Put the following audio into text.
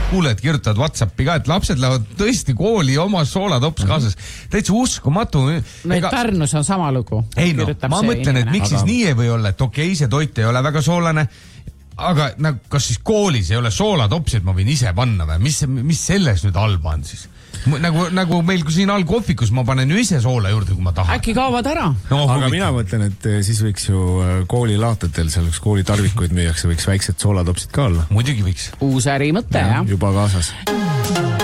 kuuled, kirjutavad WhatsAppi ka, et lapsed lähevad tõesti kooli oma soolatops kaasas. Täitsa uskumatu. Pärnus on sama lugu. Ei no, ma mõtlen, et miks siis nii ei või olla, et okei, see toit ei ole väga soolane, aga kas siis koolis ei ole soolatopsid, ma võin ise panna või? Mis selles nüüd halba on siis? Nagu meil siin all kohvikus ma panen ju ise soola juurde, kui ma tahan. Äkki kaovad ära? No, aga mina mõtlen, et siis võiks ju koolilaatetel, seal üks koolitarvikuid müüakse, võiks väiksed soolatopsid ka olla. Muidugi võiks. Uus ärimõte, jah. Juba kaasas.